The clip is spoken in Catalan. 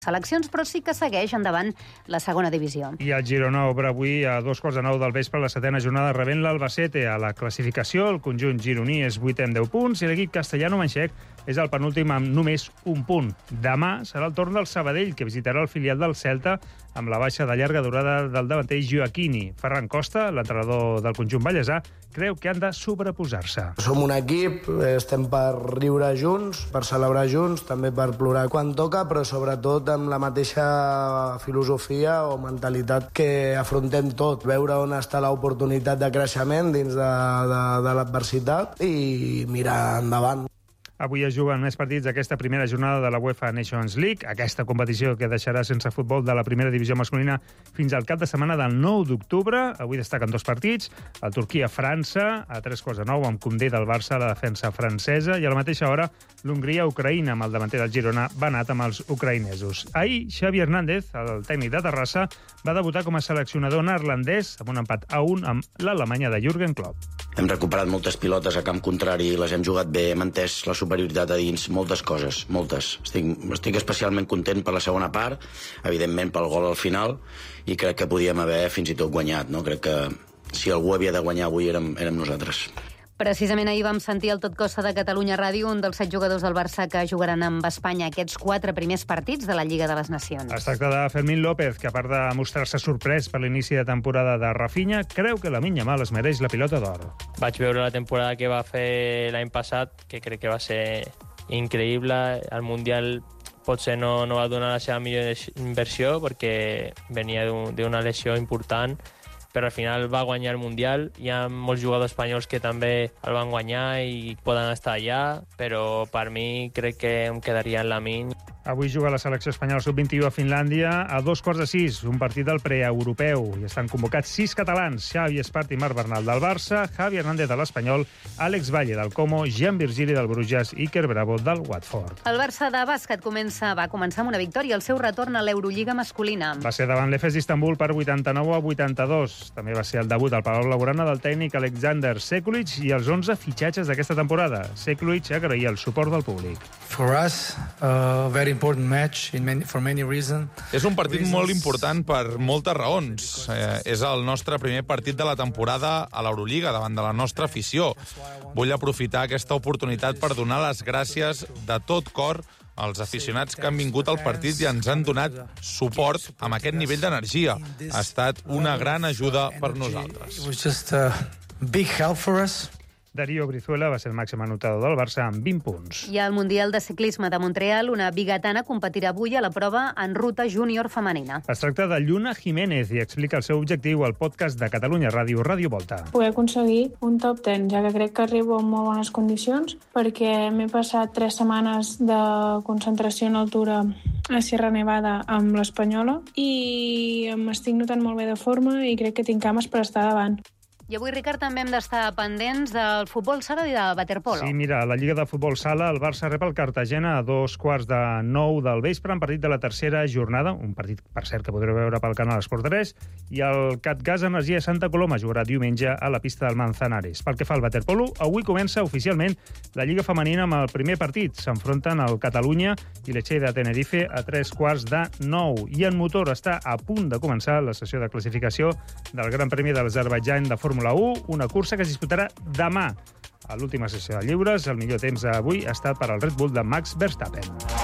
seleccions, però sí que segueix endavant la segona divisió. I el Girona obre avui a 2:09 del vespre la setena jornada rebent l'Albacete. A la classificació, el conjunt gironí és 8è amb 10 punts i l'equip castellano-manxec és el penúltim amb només un punt. Demà serà el torn del Sabadell, que visitarà el filial del Celta amb la baixa de llarga durada del davanter Joaquini. Ferran Costa, l'entrenador del conjunt ballesà, creu que han de sobreposar-se. Som un equip, estem per riure junts, per celebrar junts, també per plorar quan toca, però sobretot amb la mateixa filosofia o mentalitat que afrontem tot, veure on està l'oportunitat de creixement dins de l'adversitat i mirar endavant. Avui es juguen més partits d'aquesta primera jornada de la UEFA Nations League, aquesta competició que deixarà sense futbol de la primera divisió masculina fins al cap de setmana del 9 d'octubre. Avui destaquen 2 partits, el Turquia-França, a 3:09, amb Koundé del Barça a la defensa francesa, i a la mateixa hora l'Hongria-Ucraïna, amb el davanter del Girona Banat amb els ucraïnesos. Ahir, Xavi Hernández, el tècnic de Terrassa, va debutar com a seleccionador neerlandès amb un empat a 1 amb l'Alemanya de Jürgen Klopp. Hem recuperat moltes pilotes a camp contrari, les hem jugat bé, hem entès la superioritat a dins, moltes coses, moltes. Estic especialment content per la segona part, evidentment pel gol al final, i crec que podíem haver fins i tot guanyat, no? Crec que si algú havia de guanyar avui érem nosaltres. Precisament ahir vam sentir el Tot Costa de Catalunya Ràdio, un dels 7 jugadors del Barça que jugaran amb Espanya aquests 4 primers partits de la Lliga de les Nacions. Es tracta de Fermín López, que a part de mostrar-se sorprès per l'inici de temporada de Rafinha, creu que Lamine Yamal es mereix la pilota d'or. Vaig veure la temporada que va fer l'any passat, que crec que va ser increïble. Al Mundial potser no va donar la seva millor inversió perquè venia d'una lesió important, però al final va guanyar el Mundial. Hi ha molts jugadors espanyols que també el van guanyar i poden estar allà, però per mi crec que em quedaria en Lamine. Avui juga la selecció espanyola sub-21 a Finlàndia a 2:15, un partit del preeuropeu. Hi estan convocats 6 catalans: Xavi Espart i Marc Bernal del Barça, Javi Hernández de l'Espanyol, Àlex Valle del Como, Jean Virgili del Bruges i Iker Bravo del Watford. El Barça de bàsquet va començar amb una victòria al seu retorn a l'Eurolliga masculina. Va ser davant l'Efes d'Istanbul per 89-82. També va ser el debut al Palau Blaugrana del tècnic Alexander Sekulic i els 11 fitxatges d'aquesta temporada. Sekulic agraïa el suport del públic. For us, very important match for many reasons. És un partit molt important per moltes raons. És el nostre primer partit de la temporada a l'Eurolliga davant de la nostra afició. Vull aprofitar aquesta oportunitat per donar les gràcies de tot cor als aficionats que han vingut al partit i ens han donat suport amb aquest nivell d'energia. Ha estat una gran ajuda per nosaltres. It was just a big help for us. Darío Brizuela va ser el màxim anotador del Barça amb 20 punts. I al Mundial de Ciclisme de Montreal, una bigatana competirà avui a la prova en ruta júnior femenina. Es tracta de Lluna Jiménez i explica el seu objectiu al podcast de Catalunya Ràdio, Ràdio Volta. Poder aconseguir un top 10, ja que crec que arribo en molt bones condicions, perquè m'he passat 3 setmanes de concentració en altura a Sierra Nevada amb l'Espanyola i m'estic notant molt bé de forma i crec que tinc cames per estar davant. I avui, Ricard, també hem d'estar pendents del futbol sala i de waterpolo. Sí, mira, a la Lliga de Futbol Sala el Barça rep el Cartagena a 8:45 del vespre, en partit de la tercera jornada, un partit, per cert, que podreu veure pel canal Esport 3, i el CatGas Energia Santa Coloma jugarà diumenge a la pista del Manzanares. Pel que fa al waterpolo, avui comença oficialment la Lliga Femenina amb el primer partit. S'enfronten el Catalunya i l'Echea de Tenerife a 8:45. I en motor està a punt de començar la sessió de classificació del Gran Premi de l'Azerbaidjan de Fórmula 1, una cursa que es disputarà demà. A l'última sessió de lliures, el millor temps d'avui ha estat per al Red Bull de Max Verstappen.